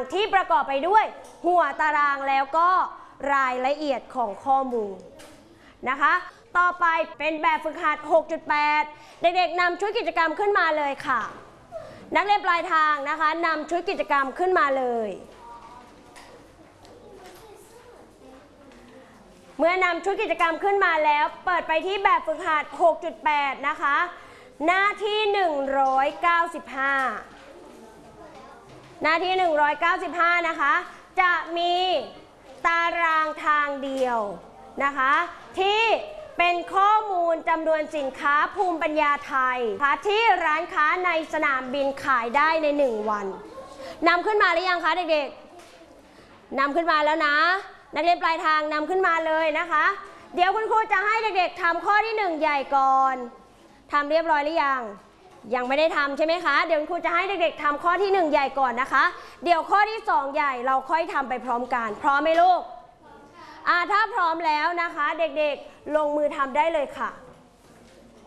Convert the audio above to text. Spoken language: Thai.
ที่ประกอบไปด้วยหัวตารางแล้วก็รายละเอียดของข้อมูลนะคะต่อไปเป็นแบบฝึกหัด 6.8 เด็กๆนำชุดกิจกรรมขึ้นมาเลยค่ะนักเรียนปลายทางนะคะนำชุดกิจกรรมขึ้นมาเลยเมื่อนำชุดกิจกรรมขึ้นมาแล้วเปิดไปที่แบบฝึกหัด 6.8 นะคะหน้าที่ 195 หน้าที่ 195 นะคะจะมีตารางทางเดียวนะคะที่เป็นข้อมูลจำนวนสินค้าภูมิปัญญาไทยที่ร้านค้าในสนามบินขายได้ใน1วันนำขึ้นมาหรือยังคะเด็กๆนำขึ้นมาแล้วนะนักเรียนปลายทางนำขึ้นมาเลยนะคะเดี๋ยวคุณครูจะให้เด็กๆทำข้อที่1ใหญ่ก่อนทำเรียบร้อยหรือยังไม่ได้ทำใช่ไหมคะเดี๋ยวคุณครูจะให้เด็กๆทำข้อที่1ใหญ่ก่อนนะคะเดี๋ยวข้อที่2ใหญ่เราค่อยทำไปพร้อมกันพร้อมไหมลูกถ้าพร้อมแล้วนะคะเด็กๆลงมือทำได้เลยค่ะ